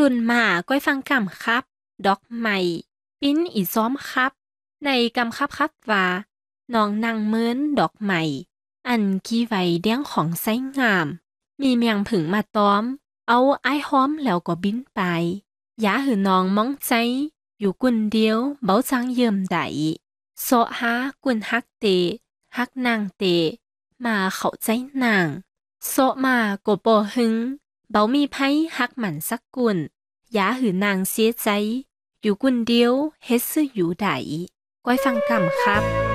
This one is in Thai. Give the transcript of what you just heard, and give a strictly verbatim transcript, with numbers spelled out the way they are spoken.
กุนมาก้อยฟังกำครับดอกใหม่ปิ้นอีซ้อมครับในกำครับครับว่าน้องนางเมินดอกใหม่อันกี้ไว้เดี้ยงของไซงามมีเมียงผึ่งมาต้อมเอาไอ้ห้อมแล้วก็บินไปอย่าหือน้องมองใจอยู่กุนเดียวเบาจังเยิ่มไดโซฮากุนฮักเตฮักนางเตมาเข้าใจนางโซมาโกโปหึงเบามีไพ่ฮักหมันสักกุนอย่าหือนางเสียใจอยู่กุนเดียวเฮ็ดซื่ออยู่ไดก้อยฟังกำครับ